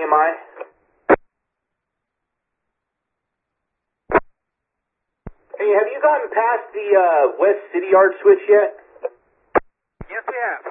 AMI. Hey, have you gotten past the West City Yard switch yet? Yes, we have.